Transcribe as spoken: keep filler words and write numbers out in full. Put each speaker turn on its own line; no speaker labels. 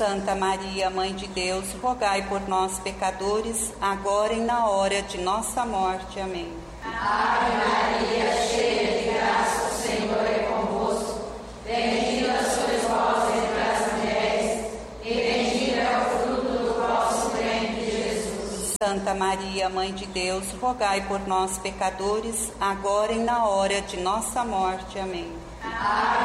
Santa Maria, Mãe de Deus, rogai por nós, pecadores, agora e na hora de nossa morte. Amém.
Ave Maria, cheia de graça, o Senhor é convosco. Bendita sois vós entre as mulheres, e bendito é o fruto do vosso ventre, Jesus.
Santa Maria, Mãe de Deus, rogai por nós, pecadores, agora e na hora de nossa morte. Amém.
Ave